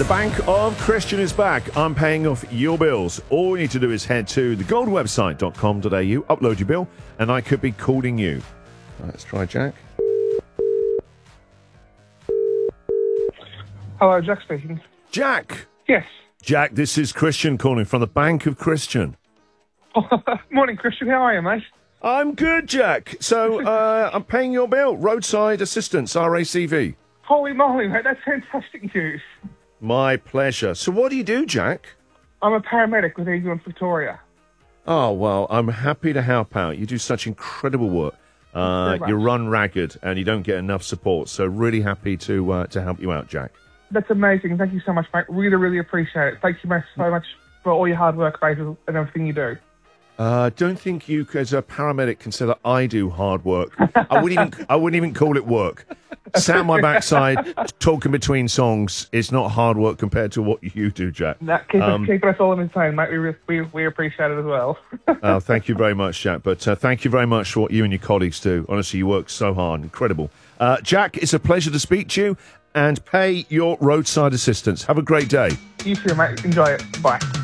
The Bank of Christian is back. I'm paying off your bills. All you need to do is head to thegoldwebsite.com.au, upload your bill, and I could be calling you. Let's try Jack. Hello, Jack speaking. Jack! Yes. Jack, this is Christian calling from the Bank of Christian. Morning, Christian. How are you, mate? I'm good, Jack. So, I'm paying your bill. Roadside Assistance, RACV. Holy moly, mate. That's fantastic news. My pleasure. So what do you do, Jack? I'm a paramedic with Ambulance Victoria. Oh, well, I'm happy to help out. You do such incredible work. You run ragged and you don't get enough support. So really happy to help you out, Jack. That's amazing. Thank you so much, mate. Really, really appreciate it. Thank you so much for all your hard work, mate, and everything you do. Don't think you, as a paramedic, consider I do hard work. I wouldn't even call it work. Sat on my backside, talking between songs, it's not hard work compared to what you do, Jack. Keep us all entertained, mate. We appreciate it as well. Thank you very much, Jack. But thank you very much for what you and your colleagues do. Honestly, you work so hard. Incredible. Jack, it's a pleasure to speak to you, and pay your roadside assistance. Have a great day. You too, mate. Enjoy it. Bye.